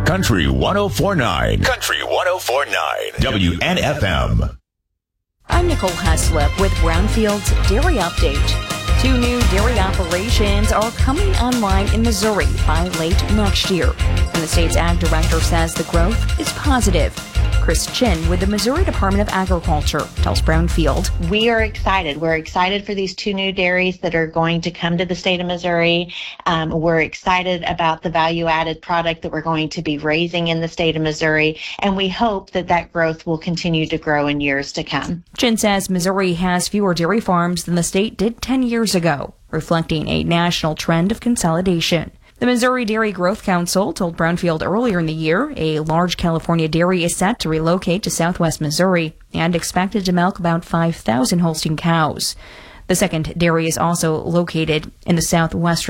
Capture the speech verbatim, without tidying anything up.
Country one oh four point nine. Country one oh four point nine. W N F M. I'm Nicole Heslip with Brownfield's Dairy Update. Two new dairy operations are coming online in Missouri by late next year. And the state's ag director says the growth is positive. Chris Chin with the Missouri Department of Agriculture tells Brownfield. We are excited. We're excited for these two new dairies that are going to come to the state of Missouri. Um, we're excited about the value-added product that we're going to be raising in the state of Missouri, and we hope that that growth will continue to grow in years to come. Chin says Missouri has fewer dairy farms than the state did ten years ago, reflecting a national trend of consolidation. The Missouri Dairy Growth Council told Brownfield earlier in the year a large California dairy is set to relocate to southwest Missouri and expected to milk about five thousand Holstein cows. The second dairy is also located in the southwestern